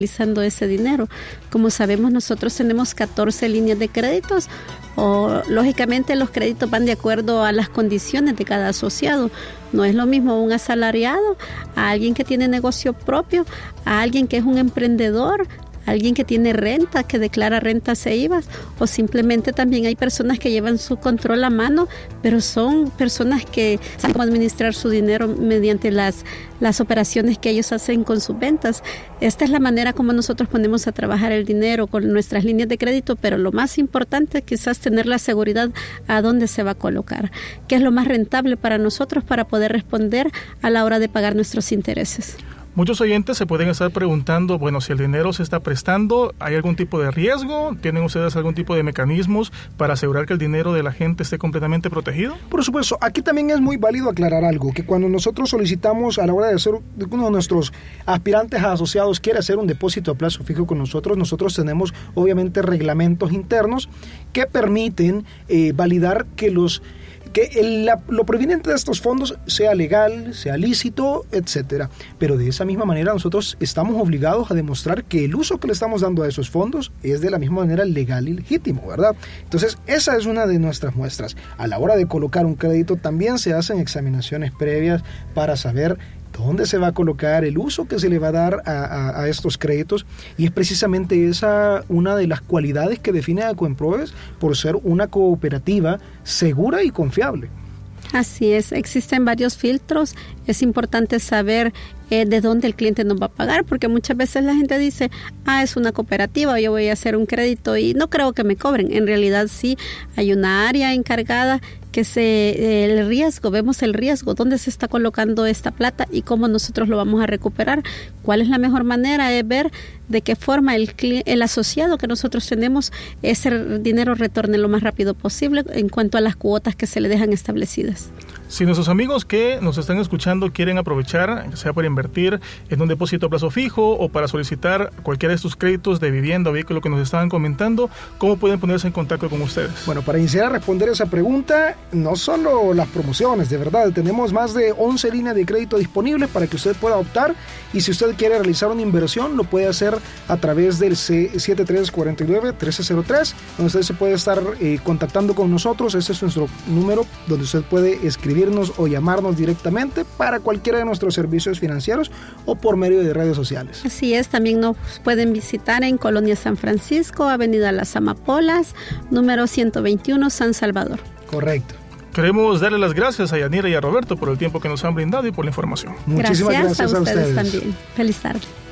utilizando ese dinero. Como sabemos, nosotros tenemos 14 líneas de créditos, o lógicamente los créditos van de acuerdo a las condiciones de cada asociado. No es lo mismo un asalariado a alguien que tiene negocio propio, a alguien que es un emprendedor, alguien que tiene renta, que declara rentas e IVAs, o simplemente también hay personas que llevan su control a mano, pero son personas que saben cómo administrar su dinero mediante las operaciones que ellos hacen con sus ventas. Esta es la manera como nosotros ponemos a trabajar el dinero con nuestras líneas de crédito, pero lo más importante es quizás tener la seguridad a dónde se va a colocar, qué es lo más rentable para nosotros para poder responder a la hora de pagar nuestros intereses. Muchos oyentes se pueden estar preguntando, bueno, si el dinero se está prestando, ¿hay algún tipo de riesgo? ¿Tienen ustedes algún tipo de mecanismos para asegurar que el dinero de la gente esté completamente protegido? Por supuesto, aquí también es muy válido aclarar algo, que cuando nosotros solicitamos a la hora de hacer, uno de nuestros aspirantes a asociados quiere hacer un depósito a plazo fijo con nosotros tenemos obviamente reglamentos internos que permiten validar que lo proveniente de estos fondos sea legal, sea lícito, etcétera. Pero de esa misma manera nosotros estamos obligados a demostrar que el uso que le estamos dando a esos fondos es de la misma manera legal y legítimo, ¿verdad? Entonces, esa es una de nuestras muestras. A la hora de colocar un crédito también se hacen examinaciones previas para saber dónde se va a colocar, el uso que se le va a dar a estos créditos, y es precisamente esa una de las cualidades que define a Coemproves por ser una cooperativa segura y confiable. Así es, existen varios filtros. Es importante saber de dónde el cliente nos va a pagar, porque muchas veces la gente dice, es una cooperativa, yo voy a hacer un crédito y no creo que me cobren. En realidad sí, hay una área encargada que el riesgo, vemos el riesgo, dónde se está colocando esta plata y cómo nosotros lo vamos a recuperar. ¿Cuál es la mejor manera de ver de qué forma el asociado que nosotros tenemos ese dinero retorne lo más rápido posible en cuanto a las cuotas que se le dejan establecidas? Si nuestros amigos que nos están escuchando quieren aprovechar, sea para invertir en un depósito a plazo fijo o para solicitar cualquiera de estos créditos de vivienda o vehículo que nos estaban comentando, ¿cómo pueden ponerse en contacto con ustedes? Bueno, para iniciar a responder esa pregunta, no solo las promociones, de verdad, tenemos más de 11 líneas de crédito disponibles para que usted pueda optar, y si usted quiere realizar una inversión, lo puede hacer a través del 7349-1303, donde usted se puede estar contactando con nosotros. Ese es nuestro número donde usted puede escribirnos o llamarnos directamente para cualquiera de nuestros servicios financieros o por medio de redes sociales. Así es, también nos pueden visitar en Colonia San Francisco, Avenida Las Amapolas, número 121, San Salvador. Correcto. Queremos darle las gracias a Yanira y a Roberto por el tiempo que nos han brindado y por la información. Muchísimas gracias a ustedes también. Feliz tarde.